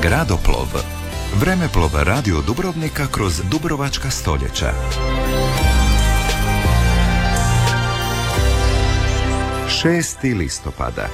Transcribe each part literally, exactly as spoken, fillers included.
Gradoplov. Vremeplov radio Dubrovnika kroz dubrovačka stoljeća. šesti listopada.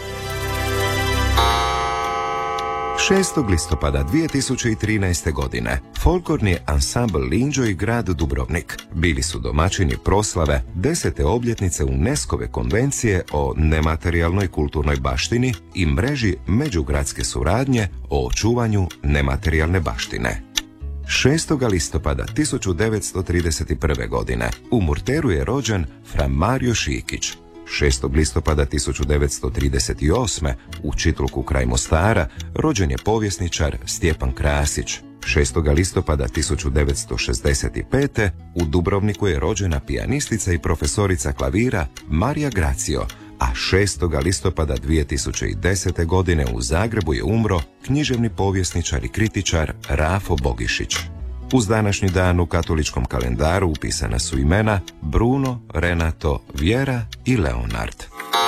šestog listopada dvije tisuće trinaeste. godine folklorni ansambl Linđo i grad Dubrovnik bili su domaćini proslave desete obljetnice UNESCO-ve konvencije o nematerijalnoj kulturnoj baštini i mreži međugradske suradnje o očuvanju nematerijalne baštine. šestog listopada tisuću devetsto trideset prve. godine u Murteru je rođen Fra Mario Šikić. šestog listopada tisuću devetsto trideset osme. u Čitluku kraj Mostara rođen je povjesničar Stjepan Krasić. šestog listopada tisuću devetsto šezdeset pete. u Dubrovniku je rođena pijanistica i profesorica klavira Marija Gracio, a šestog listopada dvije tisuće desete. godine u Zagrebu je umro književni povjesničar i kritičar Rafo Bogišić. Uz današnji dan u katoličkom kalendaru upisana su imena Bruno, Renato, Vjera i Leonard.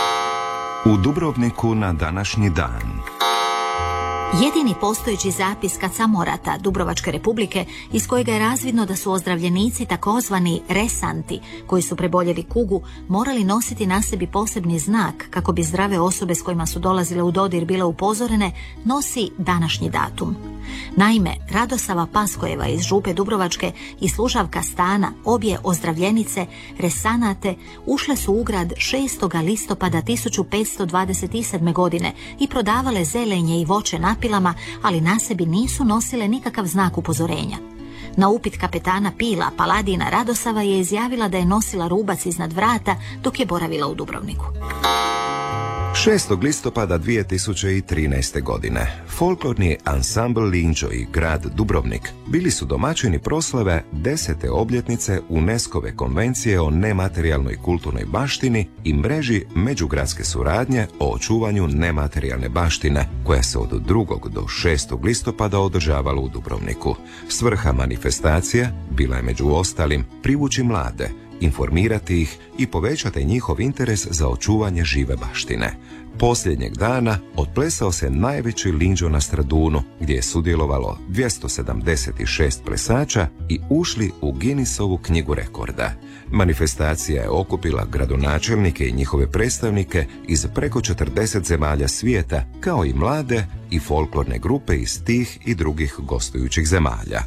U Dubrovniku na današnji dan. Jedini postojeći zapis Kacamorata Dubrovačke republike iz kojega je razvidno da su ozdravljenici takozvani resanti koji su preboljeli kugu morali nositi na sebi posebni znak kako bi zdrave osobe s kojima su dolazile u dodir bile upozorene, nosi današnji datum. Naime, Radosava Paskojeva iz Župe Dubrovačke i služavka Stana, obje ozdravljenice, resanate, ušle su u grad šestog listopada tisuću petsto dvadeset sedme. godine i prodavale zelenje i voće napilama, ali na sebi nisu nosile nikakav znak upozorenja. Na upit kapetana Pila, Paladina Radosava je izjavila da je nosila rubac iznad vrata dok je boravila u Dubrovniku. šestog listopada dvije tisuće trinaeste. godine folklorni ansambl Linđo i grad Dubrovnik bili su domaćini proslave desete obljetnice UNESCO-ve konvencije o nematerijalnoj kulturnoj baštini i mreži međugradske suradnje o očuvanju nematerijalne baštine, koja se od drugog do šestog listopada održavala u Dubrovniku. Svrha manifestacije bila je među ostalim privući mlade, informirati ih i povećati njihov interes za očuvanje žive baštine. Posljednjeg dana otplesao se najveći linđo na Stradunu, gdje je sudjelovalo dvjesto sedamdeset šest plesača i ušli u Guinnessovu knjigu rekorda. Manifestacija je okupila gradonačelnike i njihove predstavnike iz preko četrdeset zemalja svijeta, kao i mlade i folklorne grupe iz tih i drugih gostujućih zemalja.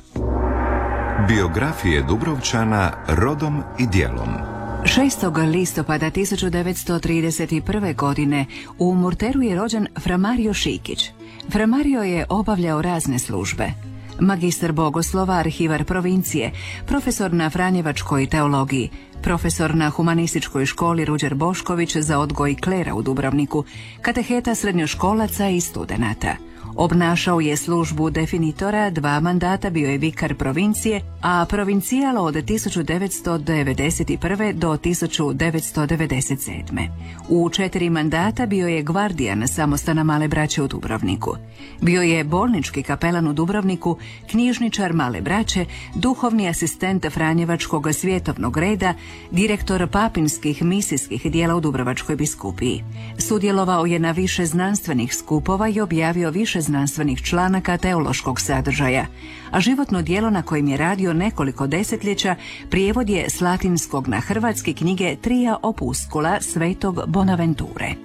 Biografije Dubrovčana rodom i djelom. šestog listopada tisuću devetsto trideset prve. godine u Murteru je rođen Fra Mario Šikić. Fra Mario je obavljao razne službe. Magistar bogoslova, arhivar provincije, profesor na Franjevačkoj teologiji, profesor na humanističkoj školi Ruđer Bošković za odgoj klera u Dubrovniku, kateheta srednjoškolaca i studenata. Obnašao je službu definitora, dva mandata bio je vikar provincije, a provincijal od tisuću devetsto devedeset prve. do tisuću devetsto devedeset sedme. U četiri mandata bio je gvardijan samostana Male braće u Dubrovniku. Bio je bolnički kapelan u Dubrovniku, knjižničar Male braće, duhovni asistent Franjevačkog svjetovnog reda, direktor papinskih misijskih dijela u Dubrovačkoj biskupiji. Sudjelovao je na više znanstvenih skupova i objavio više znanstvenih članaka teološkog sadržaja, a životno djelo na kojem je radio nekoliko desetljeća prijevod je s latinskog na hrvatski knjige Tria Opuscula svetog Bonaventure.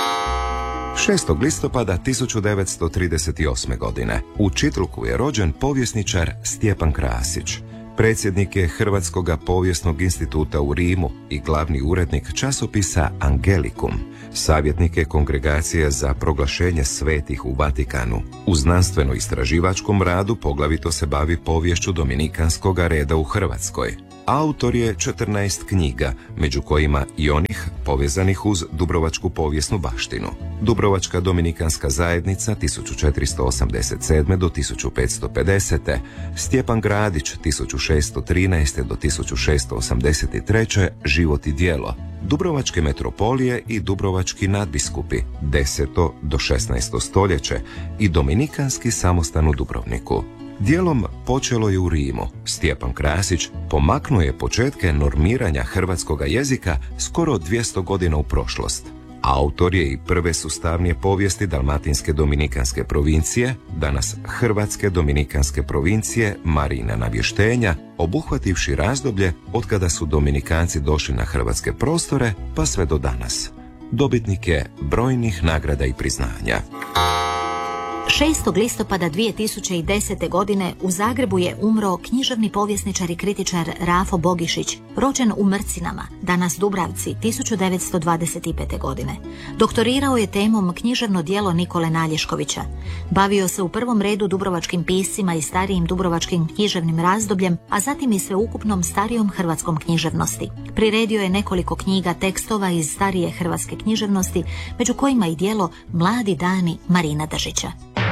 šestog listopada tisuću devetsto trideset osme. godine u Čitluku je rođen povjesničar Stjepan Krasić. Predsjednik je Hrvatskog povijesnog instituta u Rimu i glavni urednik časopisa Angelicum. Savjetnik je Kongregacije za proglašenje svetih u Vatikanu. U znanstveno-istraživačkom radu poglavito se bavi poviješću dominikanskog reda u Hrvatskoj. Autor je četrnaest knjiga, među kojima i onih povezanih uz dubrovačku povijesnu baštinu. Dubrovačka dominikanska zajednica tisuću četiristo osamdeset sedme. do tisuću petsto pedesete. Stjepan Gradić tisuću šesto trinaeste. do tisuću šesto osamdeset treće. Život i djelo. Dubrovačke metropolije i dubrovački nadbiskupi deseto do šesnaesto. stoljeće i dominikanski samostan u Dubrovniku. Dijelom počelo je u Rimu. Stjepan Krasić pomaknuo je početke normiranja hrvatskoga jezika skoro dvjesto godina u prošlost, Autor je i prve sustavnije povijesti Dalmatinske dominikanske provincije, danas Hrvatske dominikanske provincije, Marijina navještenja, obuhvativši razdoblje od kada su Dominikanci došli na hrvatske prostore pa sve do danas. Dobitnik je brojnih nagrada i priznanja. šestog listopada dvije tisuće desete. godine u Zagrebu je umro književni povjesničar i kritičar Rafo Bogišić, rođen u Mrcinama, danas Dubravci, tisuću devetsto dvadeset pete. godine. Doktorirao je temom književno djelo Nikole Nalješkovića. Bavio se u prvom redu dubrovačkim piscima i starijim dubrovačkim književnim razdobljem, a zatim i sveukupnom starijom hrvatskom književnosti. Priredio je nekoliko knjiga tekstova iz starije hrvatske književnosti, među kojima i djelo Mladi dani Marina Držića.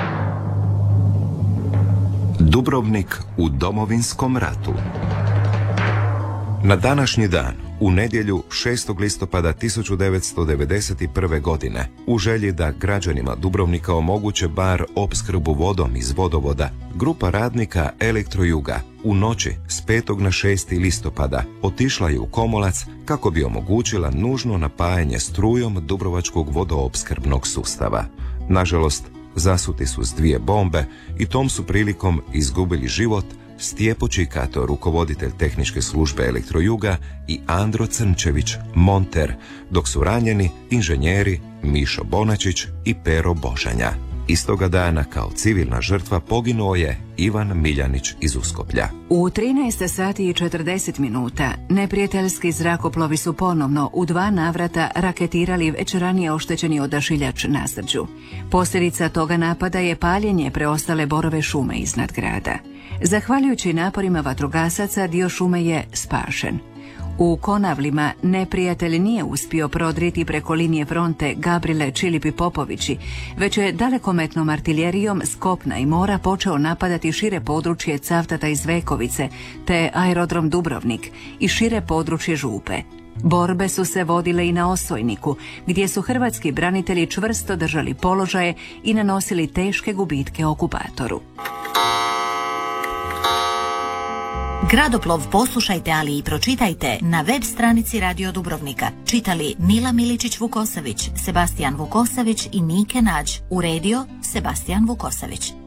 Dubrovnik u Domovinskom ratu. Na današnji dan, u nedjelju šestog listopada tisuću devetsto devedeset prve. godine, u želji da građanima Dubrovnika omoguće bar opskrbu vodom iz vodovoda, grupa radnika Elektrojuga u noći s petog na šesti listopada otišla je u Komolac kako bi omogućila nužno napajanje strujom dubrovačkog vodoopskrbnog sustava. Nažalost, zasuti su s dvije bombe i tom su prilikom izgubili život Stjepo Čikato, rukovoditelj tehničke službe Elektrojuga, i Andro Crnčević, monter, dok su ranjeni inženjeri Mišo Bonačić i Pero Božanja. Istoga dana kao civilna žrtva poginuo je Ivan Miljanić iz Uskoplja. U trinaest sati i četrdeset minuta neprijateljski zrakoplovi su ponovno u dva navrata raketirali već ranije oštećeni odašiljač na Srđu. Posljedica toga napada je paljenje preostale borove šume iznad grada. Zahvaljujući naporima vatrogasaca dio šume je spašen. U Konavlima neprijatelj nije uspio prodrijeti preko linije fronte Gabrile Čilipi Popovići, već je dalekometnom artiljerijom s kopna i mora počeo napadati šire područje Cavtata i Zvekovice, te aerodrom Dubrovnik i šire područje Župe. Borbe su se vodile i na Osojniku, gdje su hrvatski branitelji čvrsto držali položaje i nanosili teške gubitke okupatoru. Gradoplov poslušajte, ali i pročitajte na web stranici Radio Dubrovnika. Čitali Mila Miličić-Vukosavić, Sebastijan Vukosavić i Nike Nađ. Uredio Sebastijan Vukosavić.